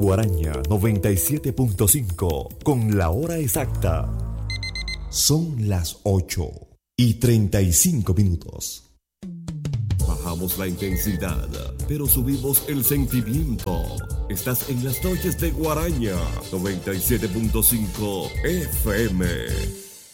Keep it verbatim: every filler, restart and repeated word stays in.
Guaraña noventa y siete punto cinco con la hora exacta. Son las ocho y treinta y cinco minutos. Bajamos la intensidad, pero subimos el sentimiento. Estás en las noches de Guaraña noventa y siete punto cinco F M.